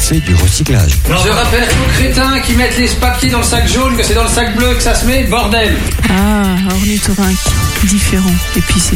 c'est du recyclage. Je rappelle aux crétins qui mettent les papiers dans le sac jaune que c'est dans le sac bleu que ça se met, bordel. Ah, ornithorynque, différent, épicé.